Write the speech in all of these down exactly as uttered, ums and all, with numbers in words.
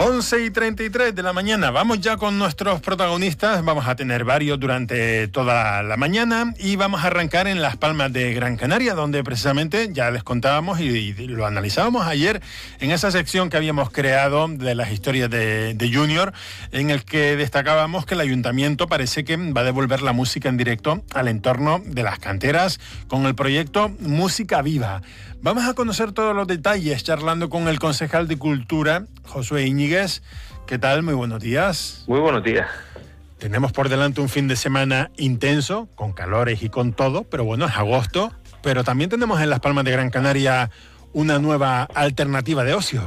once y treinta y tres de la mañana. Vamos ya con nuestros protagonistas. Vamos a tener varios durante toda la mañana y vamos a arrancar en Las Palmas de Gran Canaria, donde precisamente ya les contábamos y, y lo analizábamos ayer en esa sección que habíamos creado de las historias de, de Junior, en el que destacábamos que el ayuntamiento parece que va a devolver la música en directo al entorno de las canteras con el proyecto Música Viva. Vamos a conocer todos los detalles charlando con el concejal de Cultura, Josué Íñiguez. ¿Qué tal? Muy buenos días. Muy buenos días. Tenemos por delante un fin de semana intenso, con calores y con todo, pero bueno, es agosto. Pero también tenemos en Las Palmas de Gran Canaria una nueva alternativa de ocio.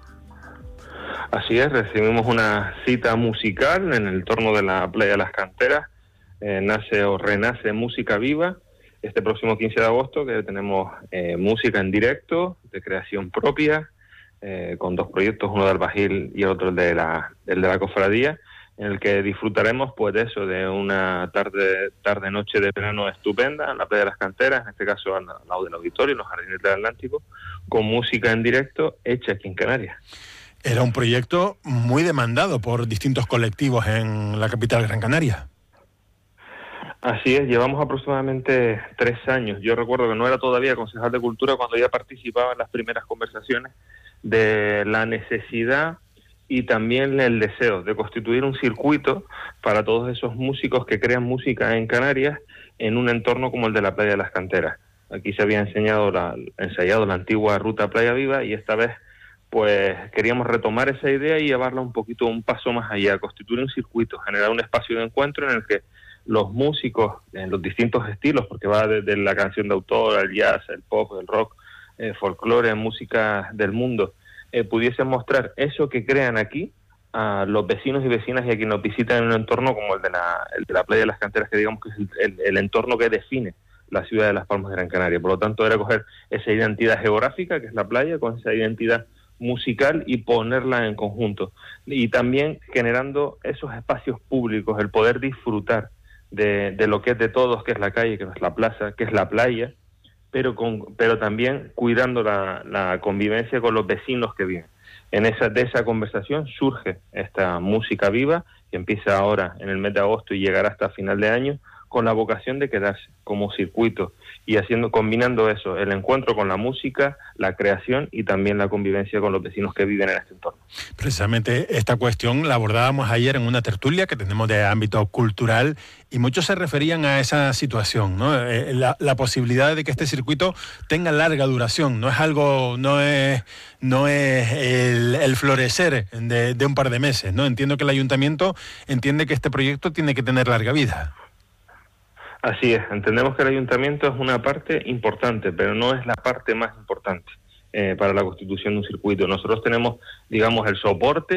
Así es, recibimos una cita musical en el entorno de la playa de las Canteras. Eh, nace o renace Música Viva. Este próximo quince de agosto, que tenemos eh, música en directo, de creación propia, eh, con dos proyectos, uno de Albajil y otro el de la, el de la Cofradía, en el que disfrutaremos pues de eso, de una tarde tarde noche de verano estupenda en la playa de las Canteras, en este caso al lado del auditorio, en los jardines del Atlántico, con música en directo hecha aquí en Canarias. Era un proyecto muy demandado por distintos colectivos en la capital Gran Canaria. Así es, llevamos aproximadamente tres años. Yo recuerdo que no era todavía concejal de Cultura cuando ya participaba en las primeras conversaciones de la necesidad y también el deseo de constituir un circuito para todos esos músicos que crean música en Canarias en un entorno como el de la Playa de las Canteras. Aquí se había enseñado la, ensayado la antigua ruta Playa Viva y esta vez pues queríamos retomar esa idea y llevarla un poquito, un paso más allá, constituir un circuito, generar un espacio de encuentro en el que los músicos en los distintos estilos, porque va desde la canción de autor, al jazz, el pop, el rock, eh, folclore, música del mundo, eh, pudiesen mostrar eso que crean aquí a los vecinos y vecinas y a quienes nos visitan en un entorno como el de la, el de la Playa de las Canteras, que digamos que es el, el, el entorno que define la ciudad de Las Palmas de Gran Canaria. Por lo tanto, era coger esa identidad geográfica, que es la playa, con esa identidad musical y ponerla en conjunto. Y también generando esos espacios públicos, el poder disfrutar De, de lo que es de todos, que es la calle, que es la plaza, que es la playa, pero con pero también cuidando la, la convivencia con los vecinos que viven. En esa de esa conversación surge esta Música Viva, que empieza ahora en el mes de agosto y llegará hasta final de año, con la vocación de quedarse como circuito y haciendo combinando eso, el encuentro con la música, la creación y también la convivencia con los vecinos que viven en este entorno. Precisamente esta cuestión la abordábamos ayer en una tertulia que tenemos de ámbito cultural y muchos se referían a esa situación, ¿no? Eh, la, la posibilidad de que este circuito tenga larga duración, no es algo, no es, no es el, el florecer de, de un par de meses, ¿no? Entiendo que el ayuntamiento entiende que este proyecto tiene que tener larga vida. Así es, entendemos que el ayuntamiento es una parte importante, pero no es la parte más importante eh, para la constitución de un circuito. Nosotros tenemos, digamos, el soporte